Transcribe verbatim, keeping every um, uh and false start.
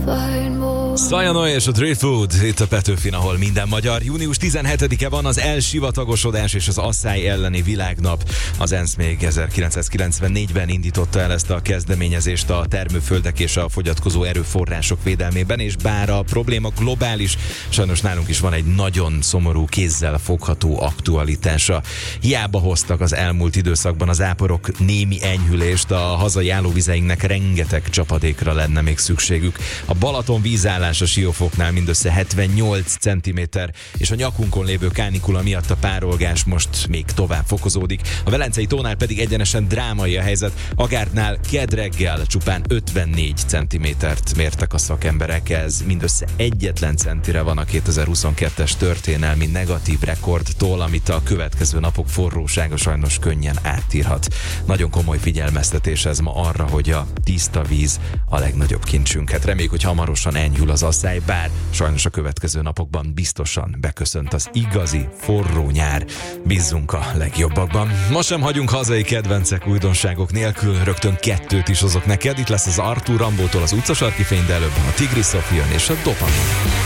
Szajanoly és a Driftwood itt a Petőfin, ahol minden magyar. június tizenhetedike van, az elsivatagosodás és az asszály elleni világnap. Az ENSZ még ezerkilencszázkilencvennégyben indította el ezt a kezdeményezést a termőföldek és a fogyatkozó erőforrások védelmében, és bár a probléma globális, sajnos nálunk is van egy nagyon szomorú, kézzel fogható aktualitása. Hiába hoztak az elmúlt időszakban az záporok némi enyhülést, a hazai állóvizeinknek rengeteg csapadékra lenne még szükségük. A Balaton vízállás a Siófoknál mindössze hetvennyolc centiméter, és a nyakunkon lévő kánikula miatt a párolgás most még tovább fokozódik. A Velencei tónál pedig egyenesen drámai a helyzet. Agártnál kedd reggel csupán ötvennégy centimétert mértek a szakemberek, ez mindössze egyetlen centire van a kétezer-huszonkettes történelmi negatív rekordtól, amit a következő napok forrósága sajnos könnyen átírhat. Nagyon komoly figyelmeztetés ez ma arra, hogy a tiszta víz a legnagyobb kincsünk. Hát reméljük, hogy hamarosan enyhül az asszály, bár sajnos a következő napokban biztosan beköszönt az igazi forró nyár. Bízzunk a legjobbakban. Ma sem hagyunk hazai kedvencek újdonságok nélkül, rögtön kettőt is hozok neked. Itt lesz az Arthur Rambótól az utcasarki fény, de előbb a Tigris Sofia és a Dopamin.